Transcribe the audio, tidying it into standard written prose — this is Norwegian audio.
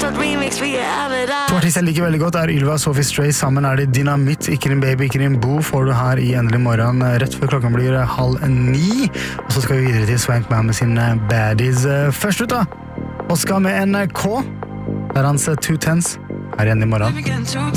To artister jeg liker veldig godt Ylva og Sophie Stray. Sammen det Dynamitt, Ikke din baby, ikke din bo, får du her i Endelig morgen rett før klokken blir 8:30. Og så skal vi videre til Swank Man med sin Baddies. Først ut da, Oscar med en K. Det hans Two Tens her i Endelig morgen.